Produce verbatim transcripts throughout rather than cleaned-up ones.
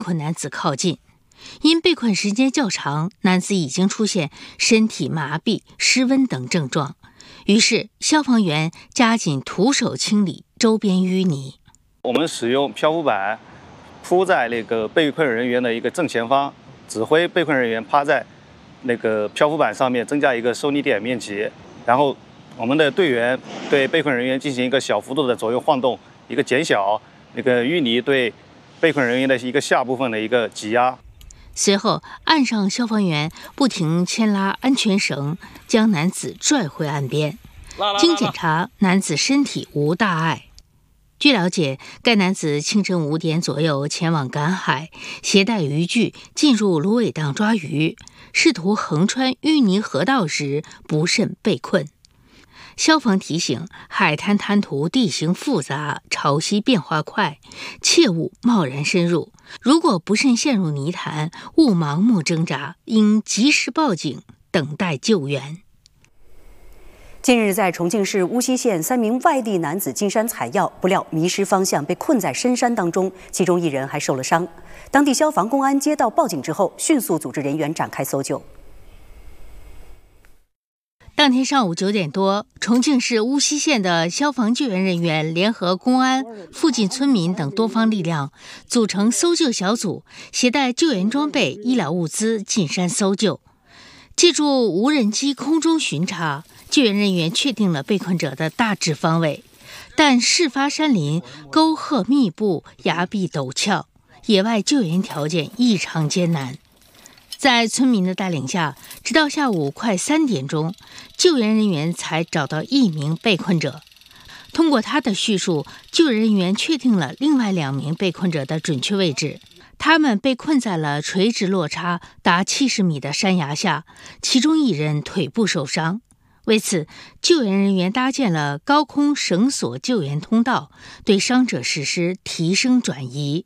困男子靠近。因被困时间较长，男子已经出现身体麻痹、失温等症状，于是消防员加紧徒手清理周边淤泥。 我们使用漂浮板铺在那个被困人员的一个正前方，指挥被困人员趴在那个漂浮板上面，增加一个受力点面积，然后我们的队员对被困人员进行一个小幅度的左右晃动，一个减小那个淤泥对被困人员的一个下部分的一个挤压。 随后，岸上消防员不停牵拉安全绳，将男子拽回岸边。经检查，男子身体无大碍。据了解，该男子清晨五点左右前往赶海，携带渔具进入芦苇荡抓鱼，试图横穿淤泥河道时不慎被困。消防提醒：海滩滩涂地形复杂，潮汐变化快，切勿贸然深入。如果不慎陷入泥潭，勿盲目挣扎，应及时报警，等待救援。 近日，在重庆市乌溪县，三名外地男子进山采药，不料迷失方向，被困在深山当中，其中一人还受了伤。当地消防、公安接到报警之后，迅速组织人员展开搜救。 当天上午九点多，重庆市乌溪县的消防救援人员联合公安、附近村民等多方力量，组成搜救小组，携带救援装备、医疗物资进山搜救。借助无人机空中巡查，救援人员确定了被困者的大致方位，但事发山林沟壑密布，崖壁陡峭，野外救援条件异常艰难。在村民的带领下，直到下午快三点钟，救援人员才找到一名被困者。通过他的叙述，救援人员确定了另外两名被困者的准确位置。他们被困在了垂直落差达七十米的山崖下，其中一人腿部受伤。为此，救援人员搭建了高空绳索救援通道，对伤者实施提升转移。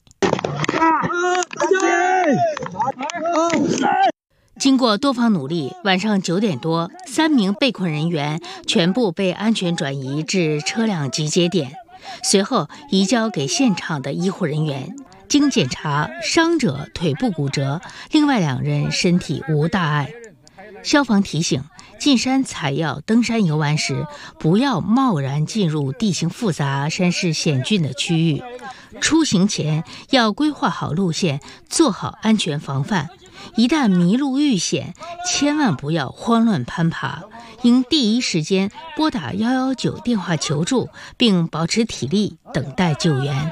经过多方努力，晚上九点多，三名被困人员全部被安全转移至车辆集结点，随后移交给现场的医护人员。经检查，伤者腿部骨折，另外两人身体无大碍。消防提醒：进山采药、登山游玩时，不要贸然进入地形复杂、山势险峻的区域。出行前要规划好路线，做好安全防范。一旦迷路遇险，千万不要慌乱攀爬，应第一时间拨打一一九电话求助，并保持体力，等待救援。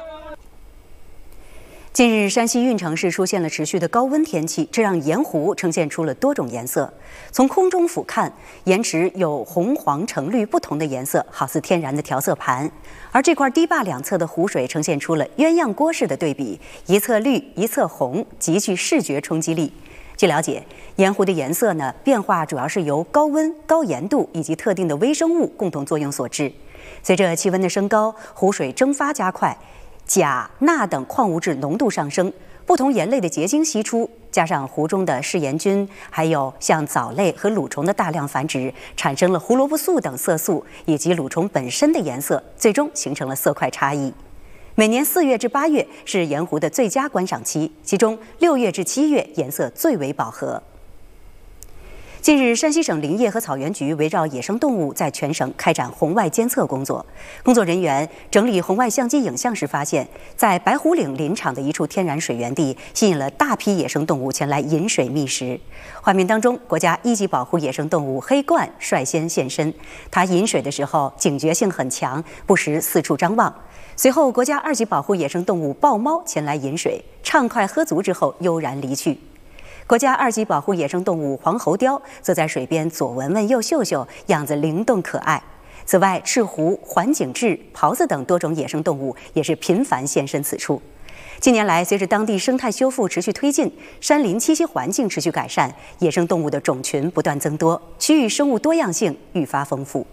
近日，山西运城市出现了持续的高温天气，这让盐湖呈现出了多种颜色。从空中俯瞰，盐池有红、黄、橙、绿不同的颜色，好似天然的调色盘。而这块堤坝两侧的湖水呈现出了鸳鸯锅式的对比，一侧绿，一侧红，极具视觉冲击力。据了解，盐湖的颜色呢变化主要是由高温、高盐度以及特定的微生物共同作用所致。随着气温的升高，湖水蒸发加快，钾、钠等矿物质浓度上升，不同盐类的结晶析出，加上湖中的嗜盐菌，还有像藻类和蠕虫的大量繁殖，产生了胡萝卜素等色素以及蠕虫本身的颜色，最终形成了色块差异。每年四月至八月是盐湖的最佳观赏期，其中六月至七月颜色最为饱和。近日，山西省林业和草原局围绕野生动物在全省开展红外监测工作。工作人员整理红外相机影像时发现，在白虎岭林场的一处天然水源地，吸引了大批野生动物前来饮水觅食。画面当中，国家一级保护野生动物黑鹳率先现身，它饮水的时候警觉性很强，不时四处张望。随后，国家二级保护野生动物豹猫前来饮水，畅快喝足之后悠然离去。国家二级保护野生动物黄喉貂则在水边左闻闻右嗅嗅，样子灵动可爱。此外，赤狐、环颈雉、狍子等多种野生动物也是频繁现身此处。近年来，随着当地生态修复持续推进，山林栖息环境持续改善，野生动物的种群不断增多，区域生物多样性愈发丰富。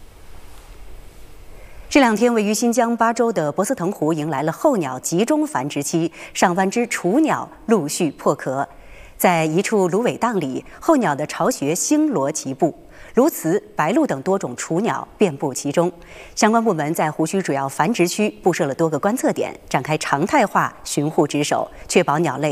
这两天，位于新疆巴州的博斯腾湖迎来了候鸟集中繁殖期，上万只雏鸟陆续破壳。在一处芦苇荡里，候鸟的巢穴星罗棋布，鸬鹚、白鹭等多种雏鸟遍布其中。相关部门在湖区主要繁殖区布设了多个观测点，展开常态化巡护值守，确保鸟类